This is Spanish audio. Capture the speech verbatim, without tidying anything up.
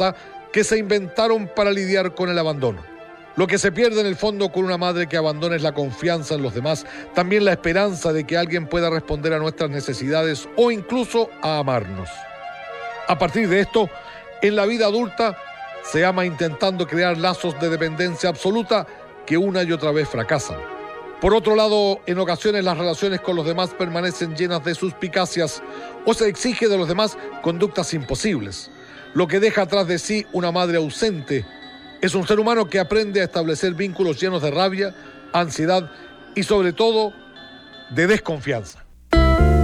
casa que se inventaron para lidiar con el abandono. Lo que se pierde en el fondo con una madre que abandona es la confianza en los demás, también la esperanza de que alguien pueda responder a nuestras necesidades o incluso a amarnos. A partir de esto, en la vida adulta se ama intentando crear lazos de dependencia absoluta que una y otra vez fracasan. Por otro lado, en ocasiones las relaciones con los demás permanecen llenas de suspicacias o se exige de los demás conductas imposibles. Lo que deja atrás de sí una madre ausente es un ser humano que aprende a establecer vínculos llenos de rabia, ansiedad y sobre todo de desconfianza.